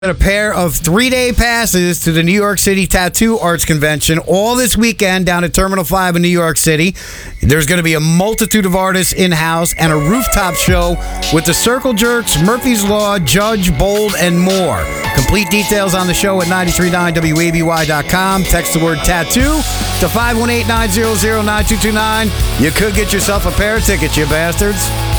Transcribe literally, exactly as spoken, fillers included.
A pair of three-day passes to the New York City Tattoo Arts Convention all this weekend down at Terminal five in New York City. There's going to be a multitude of artists in-house and a rooftop show with the Circle Jerks, Murphy's Law, Judge, Bold, and more. Complete details on the show at nine three nine W A B Y dot com. Text the word tattoo to five one eight, nine zero zero, nine two two nine. You could get yourself a pair of tickets, you bastards.